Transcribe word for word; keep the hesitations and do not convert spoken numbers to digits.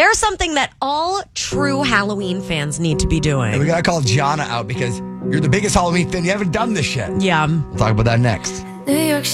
There's something that all true Halloween fans need to be doing. And we got to call Jana out because you're the biggest Halloween fan. You haven't done this yet. Yeah. We'll talk about that next. New York